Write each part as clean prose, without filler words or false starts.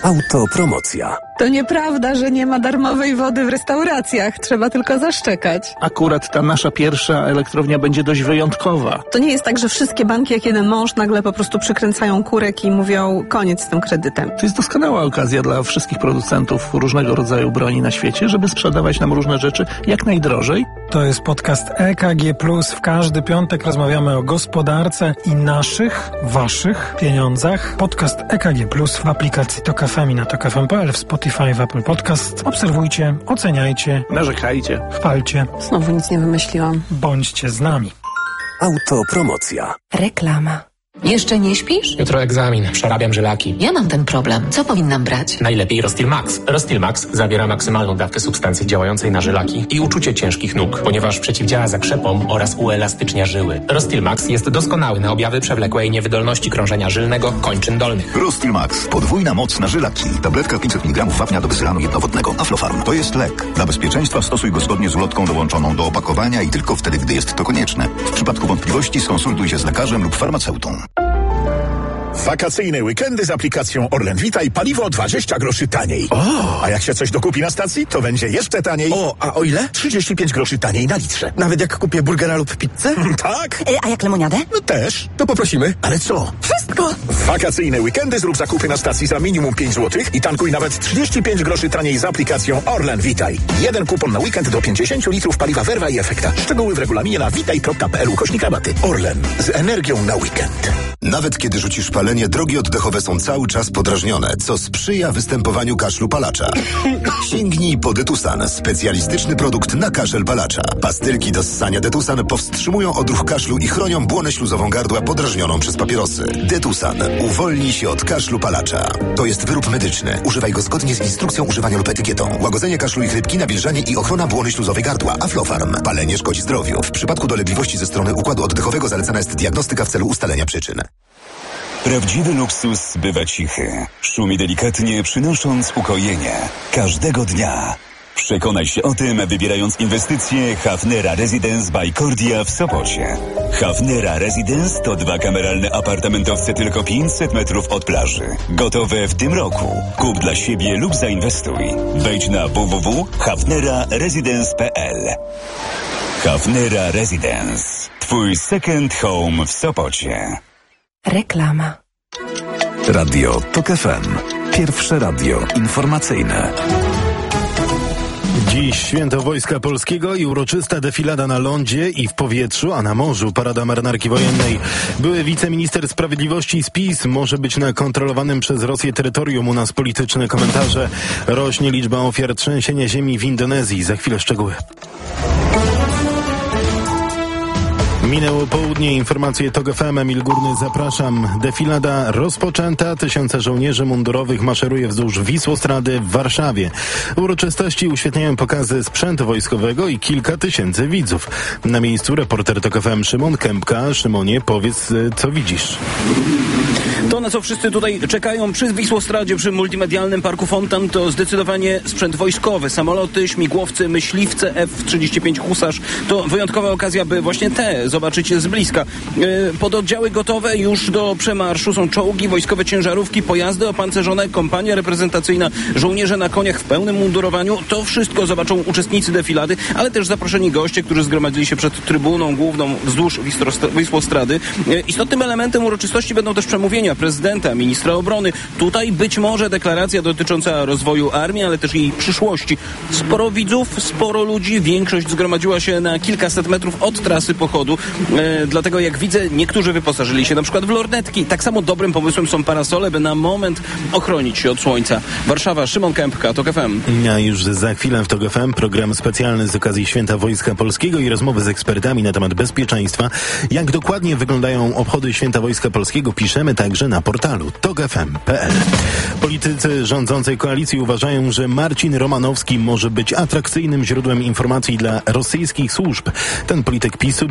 Autopromocja. To nieprawda, że nie ma darmowej wody w restauracjach. Trzeba tylko zaszczekać. Akurat ta nasza pierwsza elektrownia będzie dość wyjątkowa. To nie jest tak, że wszystkie banki jak jeden mąż nagle po prostu przykręcają kurek i mówią koniec z tym kredytem. To jest doskonała okazja dla wszystkich producentów różnego rodzaju broni na świecie, żeby sprzedawać nam różne rzeczy jak najdrożej. To jest podcast EKG+. W każdy piątek rozmawiamy o gospodarce i naszych, waszych pieniądzach. Podcast EKG+, w aplikacji Tok FM i na tokfm.pl, w Spotify, w Apple Podcast. Obserwujcie, oceniajcie, narzekajcie, chwalcie. Znowu nic nie wymyśliłam. Bądźcie z nami. Autopromocja. Reklama. Jeszcze nie śpisz? Jutro egzamin, przerabiam żylaki. Ja mam ten problem. Co powinnam brać? Najlepiej Rostil Max. Rostil Max zawiera maksymalną dawkę substancji działającej na żylaki i uczucie ciężkich nóg, ponieważ przeciwdziała zakrzepom oraz uelastycznia żyły. Rostil Max jest doskonały na objawy przewlekłej niewydolności krążenia żylnego kończyn dolnych. Rostil Max. Podwójna moc na żylaki. Tabletka 500 mg wapnia do wysylanu jednowodnego. Aflofarm. To jest lek. Dla bezpieczeństwa stosuj go zgodnie z ulotką dołączoną do opakowania i tylko wtedy, gdy jest to konieczne. W przypadku wątpliwości skonsultuj się z lekarzem lub farmaceutą. Wakacyjne weekendy z aplikacją Orlen Witaj, paliwo 20 groszy taniej. A jak się coś dokupi na stacji, to będzie jeszcze taniej. A o ile? 35 groszy taniej na litrze. Nawet jak kupię burgera lub pizzę? Tak. A jak lemoniadę? No też. To poprosimy. Ale co? Wszystko! W wakacyjne weekendy zrób zakupy na stacji za minimum 5 zł i tankuj nawet 35 groszy taniej z aplikacją Orlen Witaj. Jeden kupon na weekend do 50 litrów paliwa Verva i Efekta. Szczegóły w regulaminie na witaj.pl/rabaty. Orlen. Z energią na weekend. Nawet kiedy rzucisz palenie, drogi oddechowe są cały czas podrażnione, co sprzyja występowaniu kaszlu palacza. Sięgnij po Detusan, specjalistyczny produkt na kaszel palacza. Pastylki do ssania Detusan powstrzymują odruch kaszlu i chronią błonę śluzową gardła podrażnioną przez papierosy. Detusan. Uwolnij się od kaszlu palacza. To jest wyrób medyczny. Używaj go zgodnie z instrukcją używania lub etykietą. Łagodzenie kaszlu i chrypki, nawilżanie i ochrona błony śluzowej gardła. Aflofarm. Palenie szkodzi zdrowiu. W przypadku dolegliwości ze strony układu oddechowego zalecana jest diagnostyka w celu ustalenia przyczyn. Prawdziwy luksus bywa cichy. Szumi delikatnie, przynosząc ukojenie. Każdego dnia. Przekonaj się o tym, wybierając inwestycje Hafnera Residence by Cordia w Sopocie. Hafnera Residence to 2 kameralne apartamentowce tylko 500 metrów od plaży. Gotowe w tym roku. Kup dla siebie lub zainwestuj. Wejdź na www.hafneraresidence.pl. Hafnera Residence. Twój second home w Sopocie. Reklama. Radio Tok FM. Pierwsze radio informacyjne. Dziś święto Wojska Polskiego i uroczysta defilada na lądzie i w powietrzu, a na morzu parada marynarki wojennej. Były wiceminister sprawiedliwości z PiS może być na kontrolowanym przez Rosję terytorium. U nas polityczne komentarze. Rośnie liczba ofiar trzęsienia ziemi w Indonezji. Za chwilę szczegóły. Minęło południe, informacje TOG FM, Emil Górny, zapraszam. Defilada rozpoczęta, tysiące żołnierzy mundurowych maszeruje wzdłuż Wisłostrady w Warszawie. Uroczystości uświetniają pokazy sprzętu wojskowego i kilka tysięcy widzów. Na miejscu reporter TOG FM Szymon Kępka. Szymonie, powiedz, co widzisz? To, na co wszyscy tutaj czekają przy Wisłostradzie, przy multimedialnym parku Fontan, to zdecydowanie sprzęt wojskowy. Samoloty, śmigłowce, myśliwce F-35 Husarz. To wyjątkowa okazja, by właśnie te zobaczyć z bliska. Pododdziały gotowe już do przemarszu. Są czołgi, wojskowe ciężarówki, pojazdy opancerzone, kompania reprezentacyjna, żołnierze na koniach w pełnym mundurowaniu. To wszystko zobaczą uczestnicy defilady, ale też zaproszeni goście, którzy zgromadzili się przed trybuną główną wzdłuż Wisłostrady. Istotnym elementem uroczystości będą też przemówienia prezydenta, ministra obrony. Tutaj być może deklaracja dotycząca rozwoju armii, ale też jej przyszłości. Sporo widzów, sporo ludzi, większość zgromadziła się na kilkaset metrów od trasy pochodu. Dlatego jak widzę, niektórzy wyposażyli się na przykład w lornetki. Tak samo dobrym pomysłem są parasole, by na moment ochronić się od słońca. Warszawa, Szymon Kępka, TOG FM. A już za chwilę w TOG FM program specjalny z okazji Święta Wojska Polskiego i rozmowy z ekspertami na temat bezpieczeństwa. Jak dokładnie wyglądają obchody Święta Wojska Polskiego, piszemy także na portalu togfm.pl. Politycy rządzącej koalicji uważają, że Marcin Romanowski może być atrakcyjnym źródłem informacji dla rosyjskich służb. Ten polityk PiS-u, były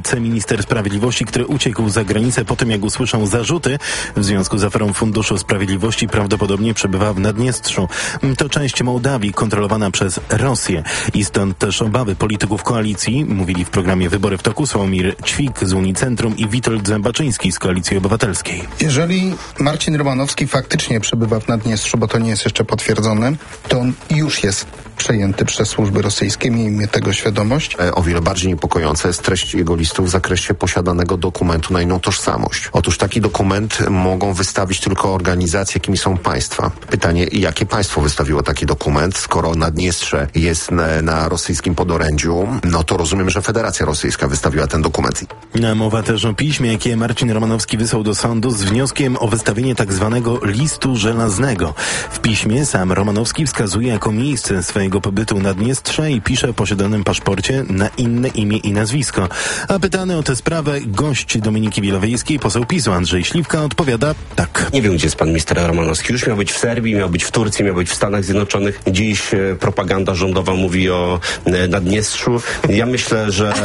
wiceminister sprawiedliwości, który uciekł za granicę po tym, jak usłyszał zarzuty w związku z aferą Funduszu Sprawiedliwości, prawdopodobnie przebywa w Naddniestrzu. To część Mołdawii kontrolowana przez Rosję i stąd też obawy polityków koalicji, mówili w programie Wybory w toku Sławomir Ćwik z Unicentrum i Witold Zębaczyński z Koalicji Obywatelskiej. Jeżeli Marcin Romanowski faktycznie przebywa w Naddniestrzu, bo to nie jest jeszcze potwierdzone, to on już jest przejęty przez służby rosyjskie, miejmy tego świadomość. O wiele bardziej niepokojąca jest treść jego listu w zakresie posiadanego dokumentu na inną tożsamość. Otóż taki dokument mogą wystawić tylko organizacje, jakimi są państwa. Pytanie, jakie państwo wystawiło taki dokument? Skoro Naddniestrze jest na rosyjskim podorędziu, no to rozumiem, że Federacja Rosyjska wystawiła ten dokument. Mowa też o piśmie, jakie Marcin Romanowski wysłał do sądu z wnioskiem o wystawienie tak zwanego listu żelaznego. W piśmie sam Romanowski wskazuje jako miejsce swojego pobytu Naddniestrze i pisze o posiadanym paszporcie na inne imię i nazwisko. A pytany o tę sprawę gość Dominiki Wielowiejskiej, poseł PiS-u Andrzej Śliwka, odpowiada tak. Nie wiem, gdzie jest pan minister Romanowski. Już miał być w Serbii, miał być w Turcji, miał być w Stanach Zjednoczonych. Dziś propaganda rządowa mówi o Naddniestrzu. Ja myślę, że...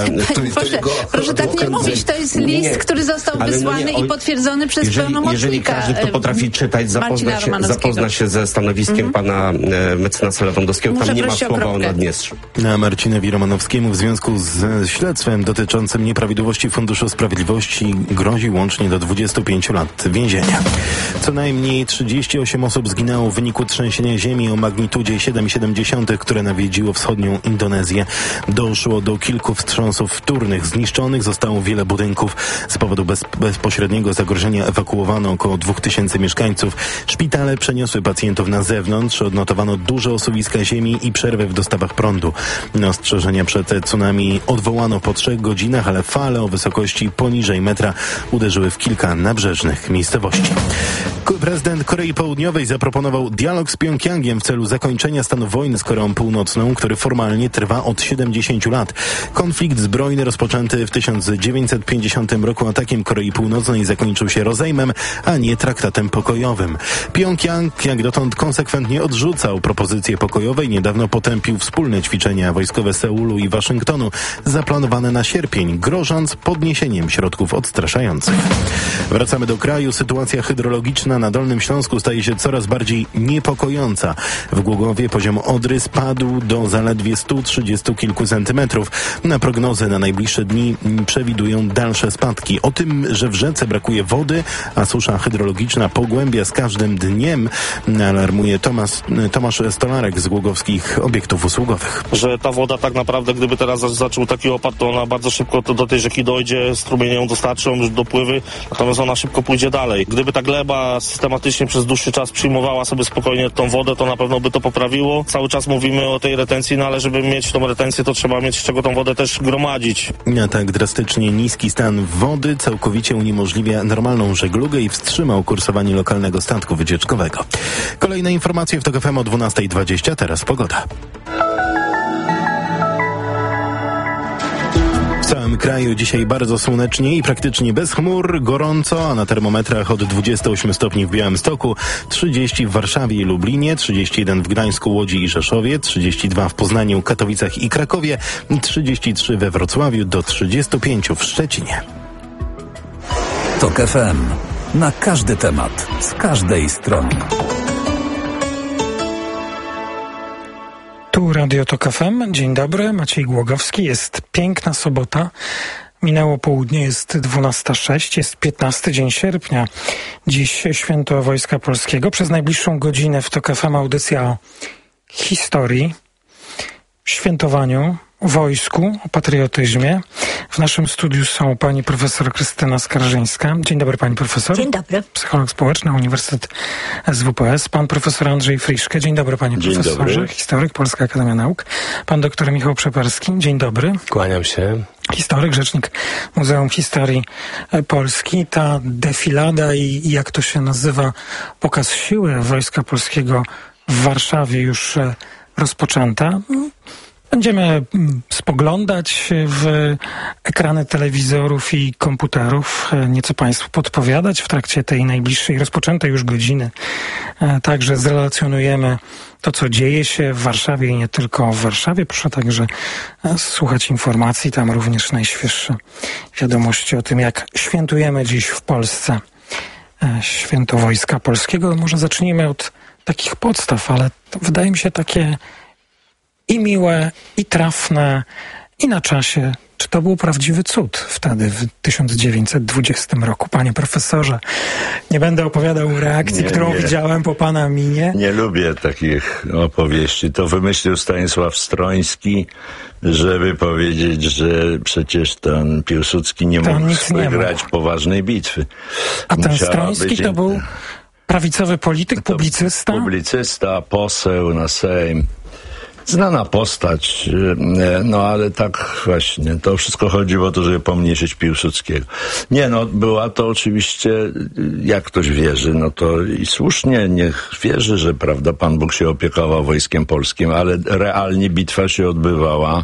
Proszę tak nie mówić. To jest list, który został wysłany i potwierdzony przez pełnomocnika. Jeżeli każdy, kto potrafi czytać, zapozna się ze stanowiskiem pana mecenasa Lewandowskiego, tam nie ma słowa o Naddniestrzu. A Marcinowi Romanowskiemu w związku z śledztwem dotyczącym nieprawidłowości Funduszu Sprawiedliwości grozi łącznie do 25 lat więzienia. Co najmniej 38 osób zginęło w wyniku trzęsienia ziemi o magnitudzie 7,7, które nawiedziło wschodnią Indonezję. Doszło do kilku wstrząsów wtórnych. Zniszczonych zostało wiele budynków. Z powodu bezpośredniego zagrożenia ewakuowano około 2000 mieszkańców. Szpitale przeniosły pacjentów na zewnątrz. Odnotowano duże osuwiska ziemi i przerwy w dostawach prądu. Ostrzeżenia przed tsunami odwołano po 3 godzinach, ale fale o wysokości poniżej metra uderzyły w kilka nabrzeżnych miejscowości. Prezydent Korei Południowej zaproponował dialog z Pjongjangiem w celu zakończenia stanu wojny z Koreą Północną, który formalnie trwa od 70 lat. Konflikt zbrojny rozpoczęty w 1950 roku atakiem Korei Północnej zakończył się rozejmem, a nie traktatem pokojowym. Pjongjang jak dotąd konsekwentnie odrzucał propozycje pokojowe i niedawno potępił wspólne ćwiczenia wojskowe Seulu i Waszyngtonu zaplanowane na sierpień, grożąc podniesieniem środków odstraszających. Wracamy do kraju. Sytuacja hydrologiczna na Dolnym Śląsku staje się coraz bardziej niepokojąca. W Głogowie poziom Odry spadł do zaledwie 130 kilku centymetrów. Na prognozy na najbliższe dni przewidują dalsze spadki. O tym, że w rzece brakuje wody, a susza hydrologiczna pogłębia z każdym dniem, alarmuje Tomasz Stolarek z Głogowskich Obiektów Usługowych. Że ta woda tak naprawdę, gdyby teraz zaczął taki opad, to ona bardzo szybko do tej rzeki dojdzie, strumienie ją dostarczą, już dopływy, natomiast ona szybko pójdzie dalej. Gdyby ta gleba systematycznie przez dłuższy czas przyjmowała sobie spokojnie tą wodę, to na pewno by to poprawiło. Cały czas mówimy o tej retencji, no ale żeby mieć tą retencję, to trzeba mieć z czego tą wodę też gromadzić. A tak drastycznie niski stan wody całkowicie uniemożliwia normalną żeglugę i wstrzymał kursowanie lokalnego statku wycieczkowego. Kolejne informacje w TOK FM o 12:20, teraz pogoda. W całym kraju dzisiaj bardzo słonecznie i praktycznie bez chmur, gorąco, a na termometrach od 28 stopni w Białymstoku, 30 w Warszawie i Lublinie, 31 w Gdańsku, Łodzi i Rzeszowie, 32 w Poznaniu, Katowicach i Krakowie, 33 we Wrocławiu, do 35 w Szczecinie. TOK FM. Na każdy temat, z każdej strony. Tu Radio TOK FM. Dzień dobry, Maciej Głogowski. Jest piękna sobota. Minęło południe, jest 12:06, jest 15 dzień sierpnia. Dziś święto Wojska Polskiego. Przez najbliższą godzinę w TOK FM audycja o historii, świętowaniu, wojsku, o patriotyzmie. W naszym studiu są pani profesor Krystyna Skarżyńska. Dzień dobry, pani profesor. Dzień dobry. Psycholog społeczny, Uniwersytet SWPS. Pan profesor Andrzej Friszke. Dzień dobry, panie profesorze. Dobry. Historyk, Polska Akademia Nauk. Pan doktor Michał Przeperski. Dzień dobry. Kłaniam się. Historyk, rzecznik Muzeum Historii Polski. Ta defilada i jak to się nazywa, pokaz siły Wojska Polskiego w Warszawie już rozpoczęta. Będziemy spoglądać w ekrany telewizorów i komputerów, nieco Państwu podpowiadać w trakcie tej najbliższej, rozpoczętej już godziny. Także zrelacjonujemy to, co dzieje się w Warszawie i nie tylko w Warszawie. Proszę także słuchać informacji, tam również najświeższe wiadomości o tym, jak świętujemy dziś w Polsce Święto Wojska Polskiego. Może zacznijmy od takich podstaw, ale to wydaje mi się takie i miłe, i trafne, i na czasie. Czy to był prawdziwy cud wtedy, w 1920 roku? Panie profesorze, nie będę opowiadał reakcji, którą widziałem po pana minie. Nie lubię takich opowieści. To wymyślił Stanisław Stroński, żeby powiedzieć, że przecież ten Piłsudski nie mógł wygrać poważnej bitwy. A ten Stroński to był prawicowy polityk, publicysta? Publicysta, poseł na Sejm. Znana postać, no ale tak właśnie, to wszystko chodziło o to, żeby pomniejszyć Piłsudskiego. Nie, no była to oczywiście, jak ktoś wierzy, no to i słusznie, niech wierzy, że prawda, Pan Bóg się opiekował Wojskiem Polskim, ale realnie bitwa się odbywała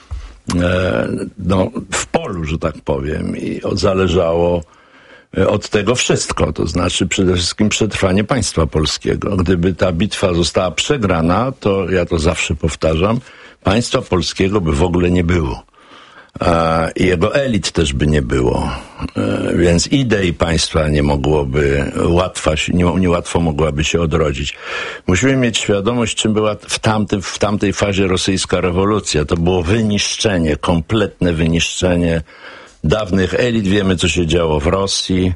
no, w polu, że tak powiem, i zależało od tego wszystko, to znaczy przede wszystkim przetrwanie państwa polskiego. Gdyby ta bitwa została przegrana, to ja to zawsze powtarzam, państwa polskiego by w ogóle nie było. I jego elit też by nie było. Więc idei państwa nie mogłoby niełatwo mogłaby się odrodzić. Musimy mieć świadomość, czym była w tamtej fazie rosyjska rewolucja. To było wyniszczenie, kompletne wyniszczenie dawnych elit. Wiemy, co się działo w Rosji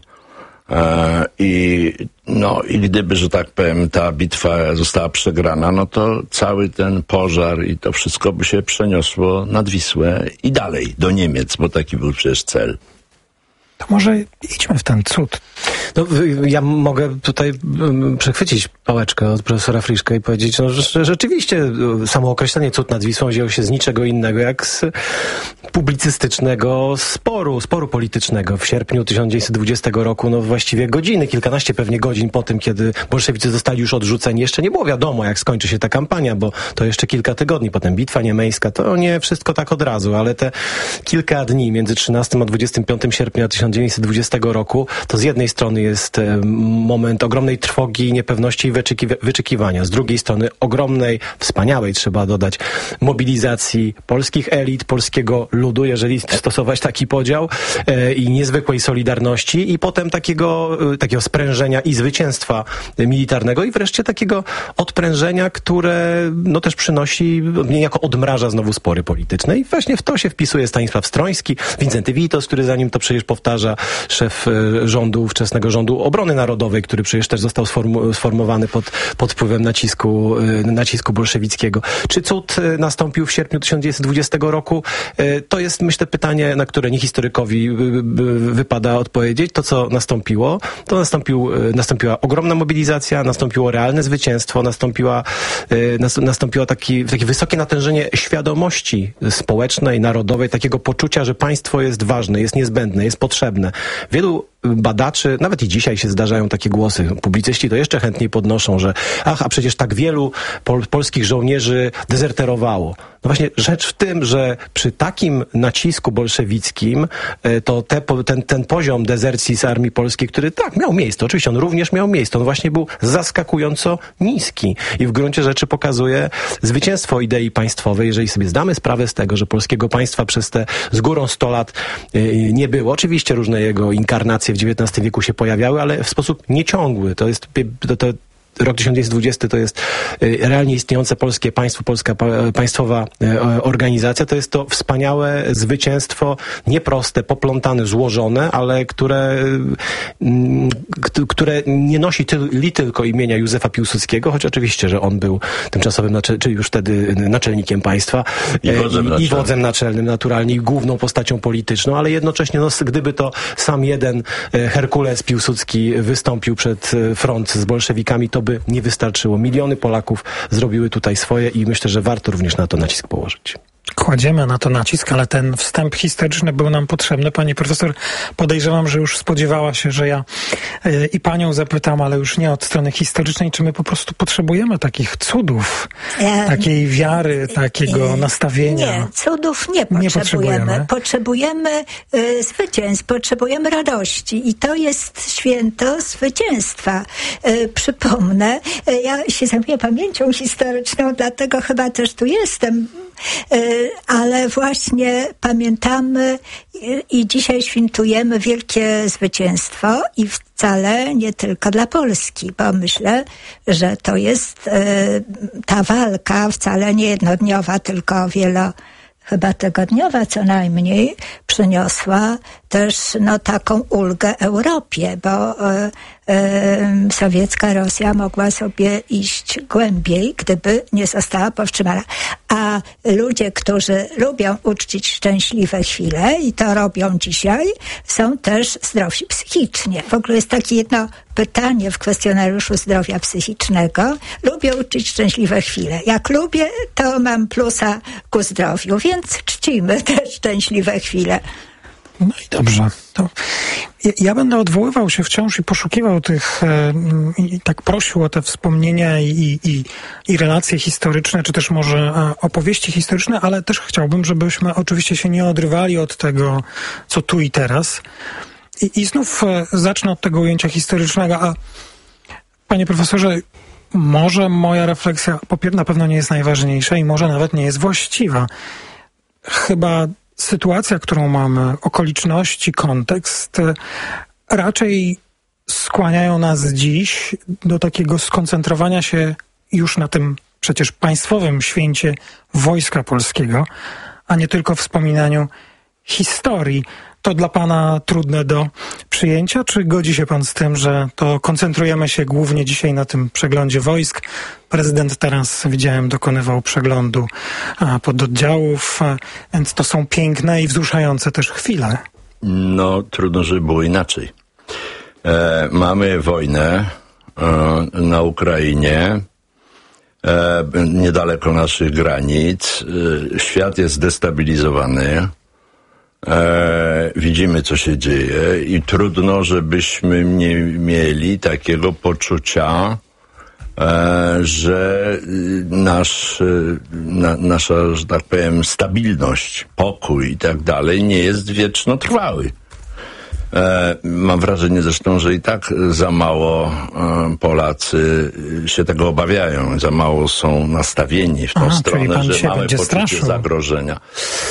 i gdyby, że tak powiem, ta bitwa została przegrana, no to cały ten pożar i to wszystko by się przeniosło nad Wisłę i dalej do Niemiec, bo taki był przecież cel. To może idźmy w ten cud. No, ja mogę tutaj przechwycić pałeczkę od profesora Friszka i powiedzieć, no, że rzeczywiście samo określenie cud nad Wisłą wzięło się z niczego innego jak z publicystycznego sporu politycznego. W sierpniu 1920 roku, no właściwie godziny, kilkanaście pewnie godzin po tym, kiedy bolszewicy zostali już odrzuceni, jeszcze nie było wiadomo, jak skończy się ta kampania, bo to jeszcze kilka tygodni, potem bitwa niemeńska, to nie wszystko tak od razu, ale te kilka dni między 13 a 25 sierpnia 1920 roku, to z jednej strony jest moment ogromnej trwogi, niepewności i wyczekiwania. Z drugiej strony ogromnej, wspaniałej, trzeba dodać, mobilizacji polskich elit, polskiego ludu, jeżeli stosować taki podział, i niezwykłej solidarności i potem takiego sprężenia i zwycięstwa militarnego i wreszcie takiego odprężenia, które no też przynosi, niejako odmraża znowu spory polityczne. I właśnie w to się wpisuje Stanisław Stroński, Wincenty Witos, który za nim to przecież powtarza, szef ówczesnego rządu obrony narodowej, który przecież też został sformowany pod wpływem nacisku bolszewickiego. Czy cud nastąpił w sierpniu 1920 roku? To jest, myślę, pytanie, na które nie historykowi wypada odpowiedzieć. To, co nastąpiło, to nastąpiła ogromna mobilizacja, nastąpiło realne zwycięstwo, nastąpiło takie wysokie natężenie świadomości społecznej, narodowej, takiego poczucia, że państwo jest ważne, jest niezbędne, jest potrzebne. Wielu badaczy, nawet i dzisiaj się zdarzają takie głosy, publicyści to jeszcze chętniej podnoszą, że a przecież tak wielu polskich żołnierzy dezerterowało. No właśnie rzecz w tym, że przy takim nacisku bolszewickim to ten poziom dezercji z armii polskiej, który tak miał miejsce, oczywiście on również miał miejsce, on właśnie był zaskakująco niski i w gruncie rzeczy pokazuje zwycięstwo idei państwowej, jeżeli sobie zdamy sprawę z tego, że polskiego państwa przez te z górą 100 lat nie było. Oczywiście różne jego inkarnacje w XIX wieku się pojawiały, ale w sposób nieciągły. To jest rok 1920 to jest realnie istniejące polskie państwo, polska państwowa organizacja. To jest to wspaniałe zwycięstwo, nieproste, poplątane, złożone, ale które nie nosi tylko imienia Józefa Piłsudskiego, choć oczywiście, że on był tymczasowym, czyli już wtedy naczelnikiem państwa i wodzem naczelnym naturalnie, i główną postacią polityczną, ale jednocześnie, gdyby to sam jeden Herkules Piłsudski wystąpił przed front z bolszewikami, to by nie wystarczyło. Miliony Polaków zrobiły tutaj swoje i myślę, że warto również na to nacisk położyć. Kładziemy na to nacisk, ale ten wstęp historyczny był nam potrzebny. Pani profesor, podejrzewam, że już spodziewała się, że ja i panią zapytam, ale już nie od strony historycznej, czy my po prostu potrzebujemy takich cudów, takiej wiary, takiego nastawienia? Nie, cudów nie potrzebujemy. Potrzebujemy zwycięstw, potrzebujemy radości i to jest święto zwycięstwa. Przypomnę, ja się zajmuję pamięcią historyczną, dlatego chyba też tu jestem, ale właśnie pamiętamy i dzisiaj świętujemy wielkie zwycięstwo i wcale nie tylko dla Polski, bo myślę, że to jest ta walka wcale nie jednodniowa, tylko chyba tygodniowa co najmniej, przyniosła też taką ulgę Europie, bo sowiecka Rosja mogła sobie iść głębiej, gdyby nie została powstrzymana. A ludzie, którzy lubią uczcić szczęśliwe chwile i to robią dzisiaj, są też zdrowi psychicznie. W ogóle jest takie jedno pytanie w kwestionariuszu zdrowia psychicznego. Lubię uczcić szczęśliwe chwile. Jak lubię, to mam plusa ku zdrowiu, więc czcimy te szczęśliwe chwile. No i dobrze. To ja będę odwoływał się wciąż i poszukiwał tych, i tak prosił o te wspomnienia i relacje historyczne, czy też może opowieści historyczne, ale też chciałbym, żebyśmy oczywiście się nie odrywali od tego, co tu i teraz. I znów zacznę od tego ujęcia historycznego. A panie profesorze, może moja refleksja na pewno nie jest najważniejsza i może nawet nie jest właściwa. Chyba sytuacja, którą mamy, okoliczności, kontekst raczej skłaniają nas dziś do takiego skoncentrowania się już na tym przecież państwowym święcie Wojska Polskiego, a nie tylko wspominaniu historii. To dla pana trudne do przyjęcia, czy godzi się pan z tym, że to koncentrujemy się głównie dzisiaj na tym przeglądzie wojsk? Prezydent teraz, widziałem, dokonywał przeglądu pododdziałów, więc to są piękne i wzruszające też chwile. No, trudno, żeby było inaczej. Mamy wojnę na Ukrainie, niedaleko naszych granic. Świat jest zdestabilizowany. Widzimy, co się dzieje i trudno, żebyśmy nie mieli takiego poczucia, że nasza, że tak powiem, stabilność, pokój i tak dalej nie jest wiecznotrwały. Mam wrażenie zresztą, że i tak za mało Polacy się tego obawiają, za mało są nastawieni w tą stronę, że mamy poczucie zagrożenia.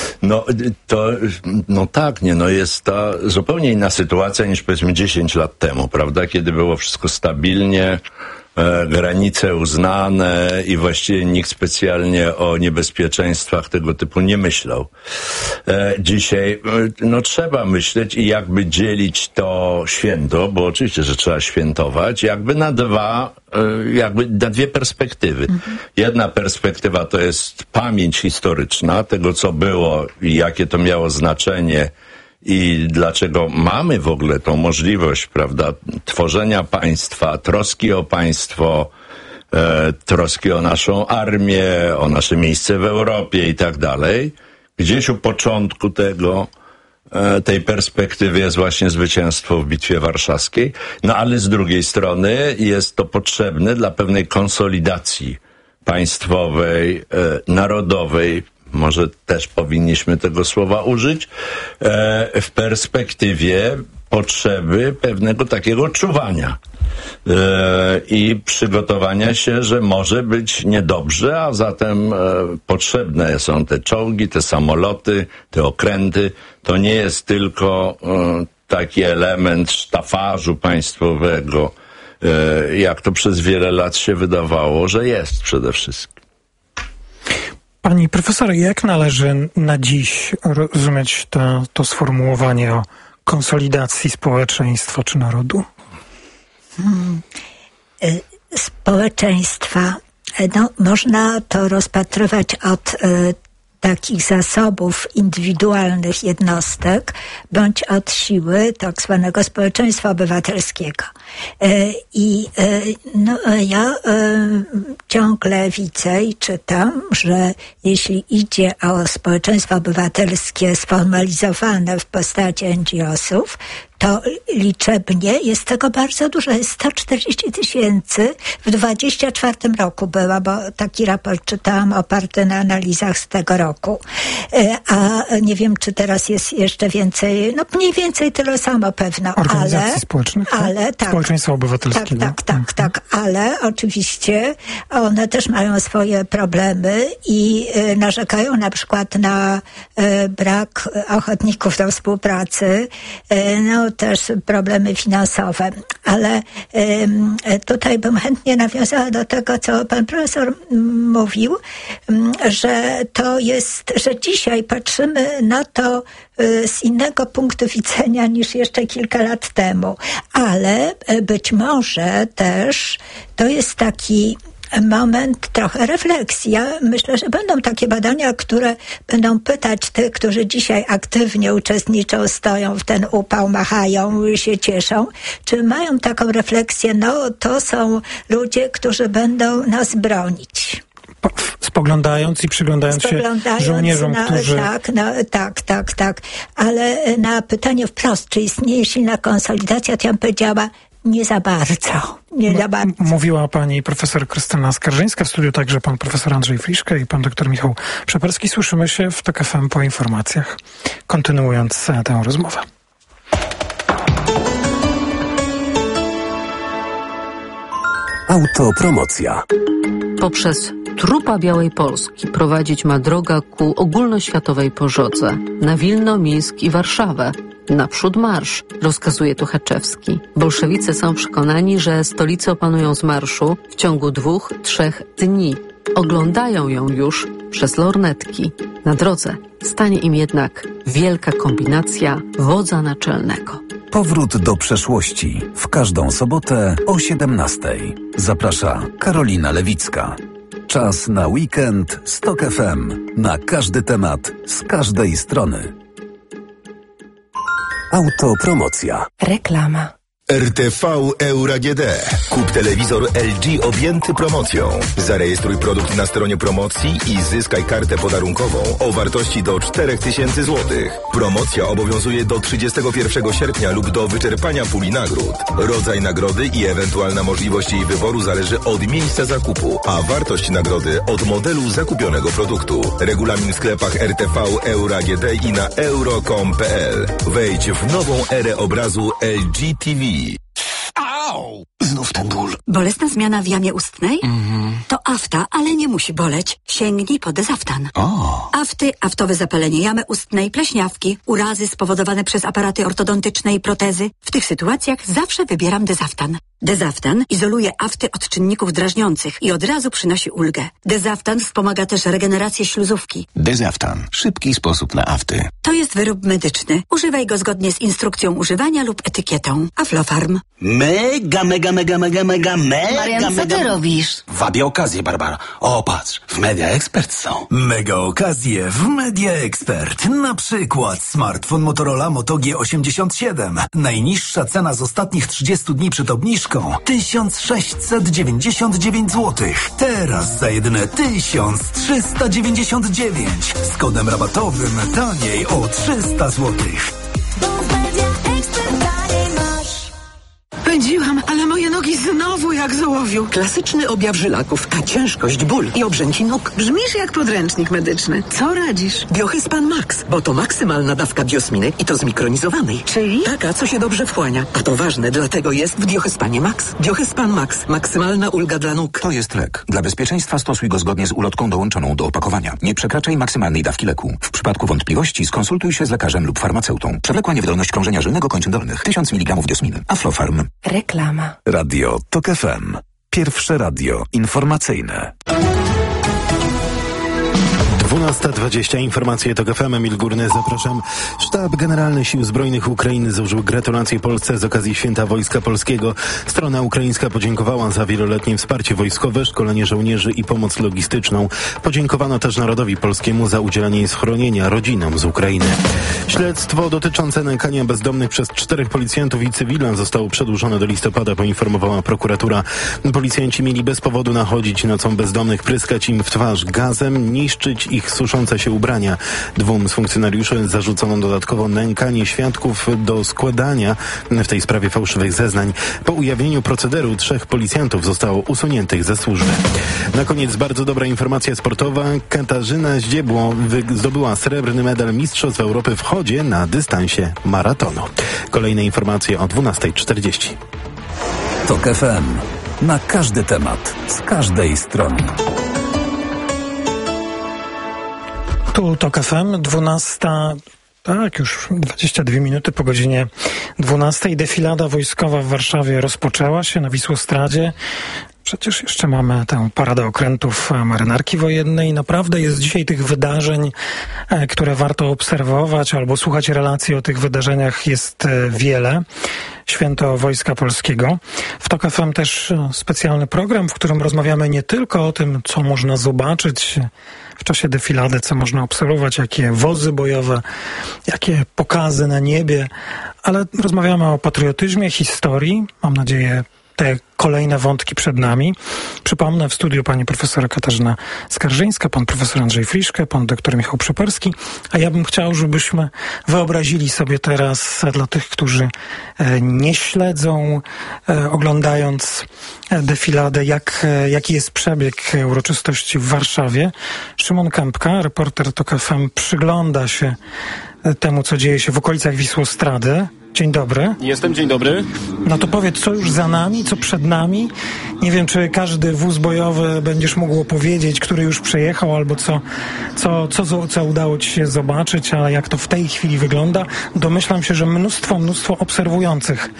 Jest to zupełnie inna sytuacja niż powiedzmy 10 lat temu, prawda, kiedy było wszystko stabilnie, granice uznane i właściwie nikt specjalnie o niebezpieczeństwach tego typu nie myślał. Dzisiaj trzeba myśleć i jakby dzielić to święto, bo oczywiście, że trzeba świętować, jakby na dwie perspektywy. Jedna perspektywa to jest pamięć historyczna tego, co było i jakie to miało znaczenie i dlaczego mamy w ogóle tą możliwość, prawda, tworzenia państwa, troski o państwo, troski o naszą armię, o nasze miejsce w Europie i tak dalej. Gdzieś u początku tej perspektywy jest właśnie zwycięstwo w Bitwie Warszawskiej, ale z drugiej strony jest to potrzebne dla pewnej konsolidacji państwowej, narodowej, może też powinniśmy tego słowa użyć, w perspektywie potrzeby pewnego takiego czuwania i przygotowania się, że może być niedobrze, a zatem potrzebne są te czołgi, te samoloty, te okręty. To nie jest tylko taki element sztafażu państwowego, jak to przez wiele lat się wydawało, że jest przede wszystkim. Pani profesor, jak należy na dziś rozumieć to sformułowanie o konsolidacji społeczeństwa czy narodu? Społeczeństwa. Można to rozpatrywać od takich zasobów indywidualnych jednostek, bądź od siły tak zwanego społeczeństwa obywatelskiego. Ja ciągle widzę i czytam, że jeśli idzie o społeczeństwo obywatelskie sformalizowane w postaci NGO-sów, to liczebnie jest tego bardzo dużo. Jest 140 000 w 24 roku była, bo taki raport czytałam oparty na analizach z tego roku. A nie wiem, czy teraz jest jeszcze więcej, mniej więcej tyle samo pewno. Organizacji społecznych, ale tak. Społeczeństwa obywatelskiego. Tak, ale oczywiście one też mają swoje problemy i narzekają na przykład na brak ochotników do współpracy, też problemy finansowe, ale tutaj bym chętnie nawiązała do tego, co pan profesor mówił, że to jest, że dzisiaj patrzymy na to z innego punktu widzenia niż jeszcze kilka lat temu, ale być może też to jest taki moment trochę refleksji. Ja myślę, że będą takie badania, które będą pytać tych, którzy dzisiaj aktywnie uczestniczą, stoją w ten upał, machają, się cieszą, czy mają taką refleksję, to są ludzie, którzy będą nas bronić. Spoglądając i przyglądając się żołnierzom, którzy... Tak. Ale na pytanie wprost, czy istnieje silna konsolidacja, to ja bym powiedziała, nie za bardzo. Mówiła pani profesor Krystyna Skarżyńska, w studiu także pan profesor Andrzej Friszke i pan doktor Michał Przeperski. Słyszymy się w TOK FM po informacjach, kontynuując tę rozmowę. Autopromocja. Poprzez trupa Białej Polski prowadzić ma droga ku ogólnoświatowej pożodze. Na Wilno, Mińsk i Warszawę. Naprzód marsz, rozkazuje Tuchaczewski. Bolszewicy są przekonani, że stolicę opanują z marszu w ciągu 2-3 dni. Oglądają ją już przez lornetki. Na drodze stanie im jednak wielka kombinacja wodza naczelnego. Powrót do przeszłości. W każdą sobotę o 17:00. Zaprasza Karolina Lewicka. Czas na weekend z TOK FM. Na każdy temat, z każdej strony. Autopromocja. Reklama. RTV Euro AGD. Kup telewizor LG objęty promocją. Zarejestruj produkt na stronie promocji i zyskaj kartę podarunkową o wartości do 4000 zł. Promocja obowiązuje do 31 sierpnia lub do wyczerpania puli nagród. Rodzaj nagrody i ewentualna możliwość jej wyboru zależy od miejsca zakupu, a wartość nagrody od modelu zakupionego produktu. Regulamin w sklepach RTV Euro AGD i na euro.com.pl. Wejdź w nową erę obrazu LG TV. Au! Znów ten ból. Bolesna zmiana w jamie ustnej? To afta, ale nie musi boleć. Sięgnij po Dezaftan. Afty, aftowe zapalenie jamy ustnej, pleśniawki, urazy spowodowane przez aparaty ortodontyczne i protezy. W tych sytuacjach zawsze wybieram Dezaftan. Dezaftan izoluje afty od czynników drażniących i od razu przynosi ulgę. Dezaftan wspomaga też regenerację śluzówki. Dezaftan. Szybki sposób na afty. To jest wyrób medyczny. Używaj go zgodnie z instrukcją używania lub etykietą. Aflofarm. Mega. Marian, co ty robisz? Wabię okazję, Barbara. O, patrz, w Media Expert są. Mega okazje w Media Expert. Na przykład smartfon Motorola Moto G87. Najniższa cena z ostatnich 30 dni przed obniżką 1699 zł. Teraz za jedyne 1399. Z kodem rabatowym taniej o 300 zł. Pędziłam, ale moje nogi znowu jak z ołowiu. Klasyczny objaw żylaków, a ciężkość, ból i obrzęki nóg. Brzmisz jak podręcznik medyczny. Co radzisz? Biohyspan Max, bo to maksymalna dawka biosminy i to zmikronizowanej. Czyli? Taka, co się dobrze wchłania. A to ważne, dlatego jest w Biohyspanie Max. Biohyspan Max. Maksymalna ulga dla nóg. To jest lek. Dla bezpieczeństwa stosuj go zgodnie z ulotką dołączoną do opakowania. Nie przekraczaj maksymalnej dawki leku. W przypadku wątpliwości skonsultuj się z lekarzem lub farmaceutą. Przewlekła niewydolność krążenia żylnego kończyn dolnych. 1000 mg biosminy. Aflofarm. Reklama. Radio TOK FM. Pierwsze radio informacyjne. 12:20. Informacje TOK FM. Emil Górny, zapraszam. Sztab Generalny Sił Zbrojnych Ukrainy złożył gratulacje Polsce z okazji Święta Wojska Polskiego. Strona ukraińska podziękowała za wieloletnie wsparcie wojskowe, szkolenie żołnierzy i pomoc logistyczną. Podziękowano też narodowi polskiemu za udzielanie schronienia rodzinom z Ukrainy. Śledztwo dotyczące nękania bezdomnych przez 4 policjantów i cywila zostało przedłużone do listopada, poinformowała prokuratura. Policjanci mieli bez powodu nachodzić nocą bezdomnych, pryskać im w twarz gazem, niszczyć ich suszące się ubrania. 2 z funkcjonariuszy zarzucono dodatkowo nękanie świadków do składania w tej sprawie fałszywych zeznań. Po ujawnieniu procederu 3 policjantów zostało usuniętych ze służby. Na koniec bardzo dobra informacja sportowa. Katarzyna Zdziebło zdobyła srebrny medal Mistrzostw Europy w chodzie na dystansie maratonu. Kolejne informacje o 12:40. TOK FM. Na każdy temat, z każdej strony. Tu TOK FM, 12. Tak, już 22 minuty po godzinie 12. Defilada wojskowa w Warszawie rozpoczęła się na Wisłostradzie. Przecież jeszcze mamy tę paradę okrętów marynarki wojennej. Naprawdę jest dzisiaj tych wydarzeń, które warto obserwować albo słuchać relacji o tych wydarzeniach jest wiele. Święto Wojska Polskiego. W TOK FM też specjalny program, w którym rozmawiamy nie tylko o tym, co można zobaczyć w czasie defilady, co można obserwować, jakie wozy bojowe, jakie pokazy na niebie, ale rozmawiamy o patriotyzmie, historii. Mam nadzieję, te kolejne wątki przed nami. Przypomnę, w studiu pani profesor Katarzyna Skarżyńska, pan profesor Andrzej Friszke, pan doktor Michał Przeperski, a ja bym chciał, żebyśmy wyobrazili sobie teraz dla tych, którzy nie śledzą, oglądając defiladę, jaki jest przebieg uroczystości w Warszawie. Szymon Kępka, reporter TOK FM, przygląda się temu, co dzieje się w okolicach Wisłostrady. Dzień dobry. Jestem, dzień dobry. No to powiedz, co już za nami, co przed nami? Nie wiem, czy każdy wóz bojowy będziesz mógł opowiedzieć, który już przejechał, albo co udało ci się zobaczyć, ale jak to w tej chwili wygląda. Domyślam się, że mnóstwo obserwujących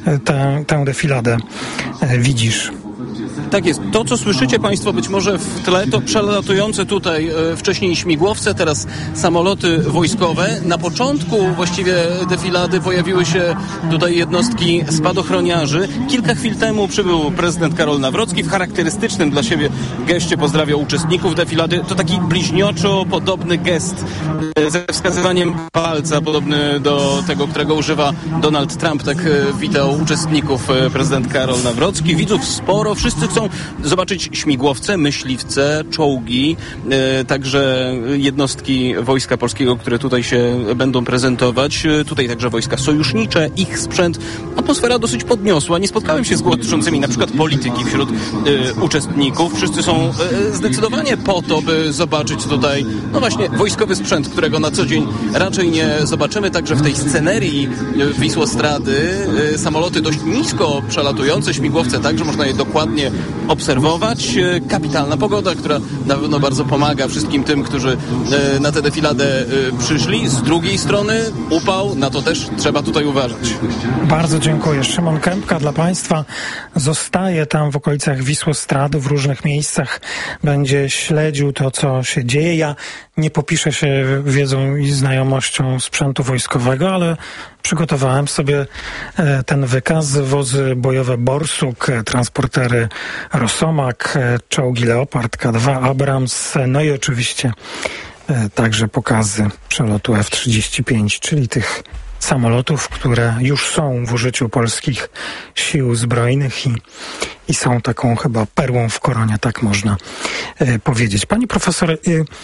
tę defiladę widzisz. Tak jest. To, co słyszycie Państwo być może w tle, to przelatujące tutaj wcześniej śmigłowce, teraz samoloty wojskowe. Na początku właściwie defilady pojawiły się tutaj jednostki spadochroniarzy. Kilka chwil temu przybył prezydent Karol Nawrocki. W charakterystycznym dla siebie geście pozdrawiał uczestników defilady. To taki bliźnioczo podobny gest ze wskazywaniem palca, podobny do tego, którego używa Donald Trump. Tak witał uczestników prezydent Karol Nawrocki. Widzów sporo. Wszyscy chcą zobaczyć śmigłowce, myśliwce, czołgi, także jednostki Wojska Polskiego, które tutaj się będą prezentować. Tutaj także wojska sojusznicze, ich sprzęt. Atmosfera dosyć podniosła. Nie spotkałem się z głoszącymi na przykład polityki wśród uczestników. Wszyscy są zdecydowanie po to, by zobaczyć tutaj, no właśnie, wojskowy sprzęt, którego na co dzień raczej nie zobaczymy. Także w tej scenerii Wisłostrady samoloty dość nisko przelatujące, śmigłowce także można je dokładnie obserwować. Kapitalna pogoda, która na pewno bardzo pomaga wszystkim tym, którzy na tę defiladę przyszli. Z drugiej strony upał, na to też trzeba tutaj uważać. Bardzo dziękuję. Szymon Kępka dla Państwa zostaje tam w okolicach Wisłostrady, w różnych miejscach. Będzie śledził to, co się dzieje. Ja nie popiszę się wiedzą i znajomością sprzętu wojskowego, ale przygotowałem sobie ten wykaz. Wozy bojowe Borsuk, transportery Rosomak, czołgi Leopard, K2, Abrams, no i oczywiście także pokazy przelotu F-35, czyli tych samolotów, które już są w użyciu polskich sił zbrojnych i są taką chyba perłą w koronie, tak można powiedzieć. Pani profesor,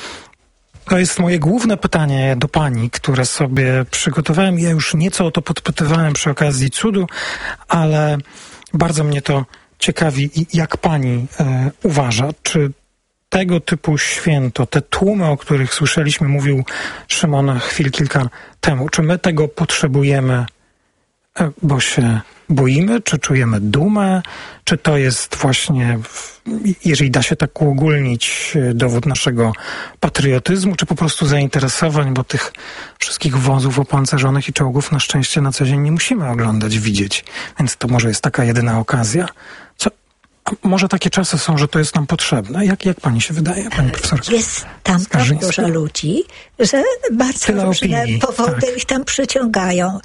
to jest moje główne pytanie do pani, które sobie przygotowałem. Ja już nieco o to podpytywałem przy okazji cudu, ale bardzo mnie to ciekawi, jak pani uważa, czy tego typu święto, te tłumy, o których słyszeliśmy, mówił Szymon kilka temu, czy my tego potrzebujemy, bo się boimy, czy czujemy dumę, czy to jest właśnie, jeżeli da się tak uogólnić, dowód naszego patriotyzmu, czy po prostu zainteresowań, bo tych wszystkich wozów opancerzonych i czołgów na szczęście na co dzień nie musimy oglądać, widzieć, więc to może jest taka jedyna okazja. A może takie czasy są, że to jest nam potrzebne? Jak pani się wydaje, pani profesor? Jest tam tak dużo ludzi, że bardzo tyle różne opinii, powody ich tam przyciągają.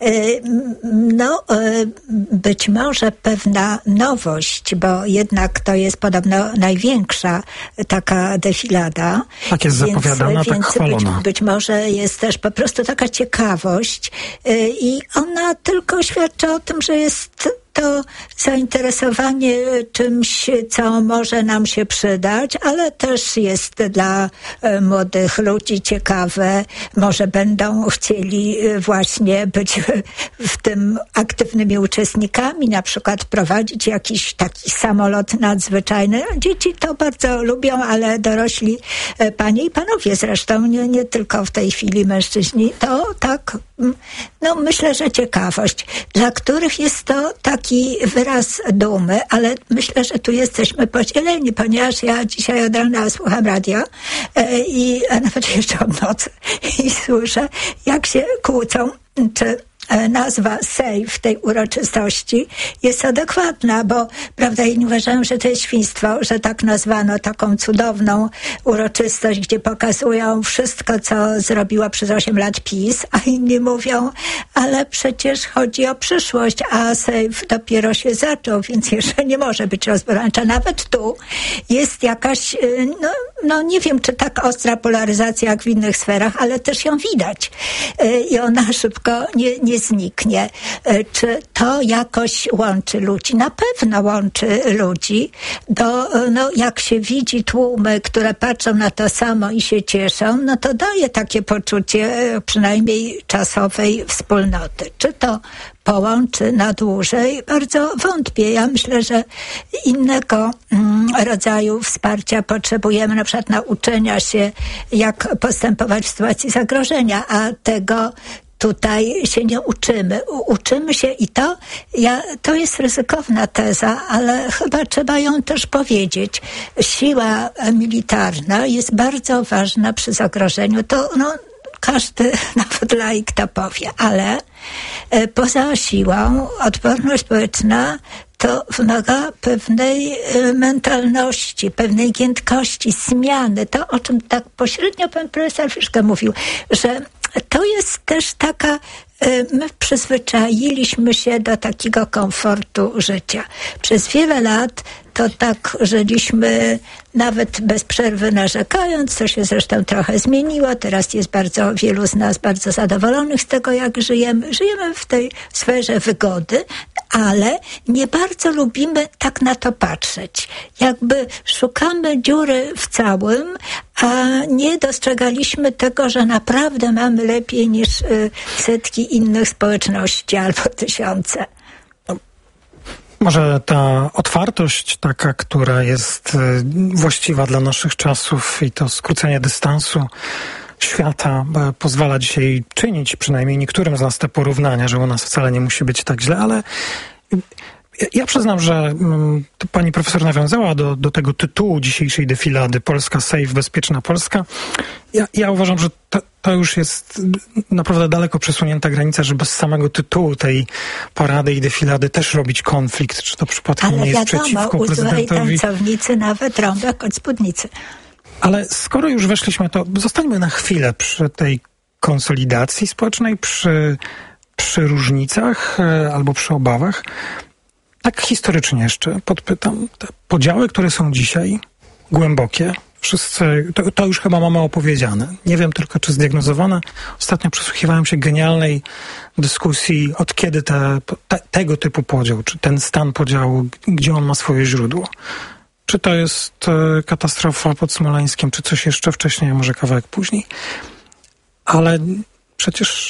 Być może pewna nowość, bo jednak to jest podobno największa taka defilada. Tak jest zapowiadana, tak chwalona. Być może jest też po prostu taka ciekawość i ona tylko świadczy o tym, że jest to zainteresowanie czymś, co może nam się przydać, ale też jest dla młodych ludzi ciekawe. Może będą chcieli właśnie być w tym aktywnymi uczestnikami, na przykład prowadzić jakiś taki samolot nadzwyczajny. Dzieci to bardzo lubią, ale dorośli panie i panowie zresztą, nie tylko w tej chwili mężczyźni, to tak, myślę, że ciekawość, dla których jest to taki wyraz dumy, ale myślę, że tu jesteśmy podzieleni, ponieważ ja dzisiaj od rana słucham radia a nawet jeszcze od nocy i słyszę, jak się kłócą, czy nazwa SAFE tej uroczystości jest adekwatna, bo prawda, inni uważają, że to jest świństwo, że tak nazwano taką cudowną uroczystość, gdzie pokazują wszystko, co zrobiła przez 8 lat PiS, a inni mówią, ale przecież chodzi o przyszłość, a SAFE dopiero się zaczął, więc jeszcze nie może być rozbrojcza. Nawet tu jest jakaś, nie wiem, czy tak ostra polaryzacja jak w innych sferach, ale też ją widać. I ona szybko nie zniknie. Czy to jakoś łączy ludzi? Na pewno łączy ludzi. Jak się widzi tłumy, które patrzą na to samo i się cieszą, to daje takie poczucie przynajmniej czasowej wspólnoty. Czy to połączy na dłużej? Bardzo wątpię. Ja myślę, że innego rodzaju wsparcia potrzebujemy, na przykład nauczenia się, jak postępować w sytuacji zagrożenia, a tego tutaj się nie uczymy. Uczymy się i to jest ryzykowna teza, ale chyba trzeba ją też powiedzieć. Siła militarna jest bardzo ważna przy zagrożeniu. To każdy, nawet laik to powie, ale poza siłą odporność społeczna to wymaga pewnej mentalności, pewnej giętkości, zmiany. To, o czym tak pośrednio pan profesor Fiszka mówił, że to jest też taka, my przyzwyczailiśmy się do takiego komfortu życia. Przez wiele lat to tak żyliśmy nawet bez przerwy narzekając, co się zresztą trochę zmieniło. Teraz jest bardzo wielu z nas bardzo zadowolonych z tego, jak żyjemy. Żyjemy w tej sferze wygody, ale nie bardzo lubimy tak na to patrzeć. Jakby szukamy dziury w całym, a nie dostrzegaliśmy tego, że naprawdę mamy lepiej niż setki innych społeczności albo tysiące. Może ta otwartość taka, która jest właściwa dla naszych czasów i to skrócenie dystansu świata pozwala dzisiaj czynić przynajmniej niektórym z nas te porównania, że u nas wcale nie musi być tak źle, ale ja przyznam, że pani profesor nawiązała do tego tytułu dzisiejszej defilady Polska Safe, Bezpieczna Polska. Ja uważam, że to już jest naprawdę daleko przesunięta granica, że bez samego tytułu tej parady i defilady też robić konflikt, czy to przypadkiem nie jest przeciwko prezydentowi. Ale tańcownicy nawet rąbek od spódnicy. Ale skoro już weszliśmy, to zostańmy na chwilę przy tej konsolidacji społecznej, przy różnicach albo przy obawach. Tak historycznie jeszcze podpytam. Te podziały, które są dzisiaj głębokie, wszyscy, to już chyba mamy opowiedziane. Nie wiem tylko, czy zdiagnozowane. Ostatnio przysłuchiwałem się genialnej dyskusji, od kiedy tego typu podział, czy ten stan podziału, gdzie on ma swoje źródło. Czy to jest katastrofa pod Smoleńskiem, czy coś jeszcze wcześniej, a może kawałek później. Ale przecież